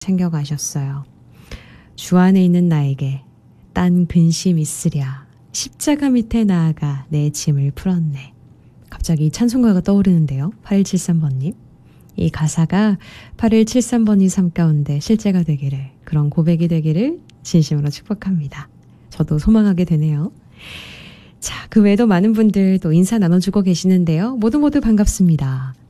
챙겨가셨어요. 주 안에 있는 나에게 딴 근심 있으랴. 십자가 밑에 나아가 내 짐을 풀었네. 갑자기 찬송가가 떠오르는데요. 8173번님. 이 가사가 8173번님 삶 가운데 실제가 되기를, 그런 고백이 되기를 진심으로 축복합니다. 저도 소망하게 되네요. 자, 그 외에도 많은 분들 또 인사 나눠주고 계시는데요. 모두 반갑습니다.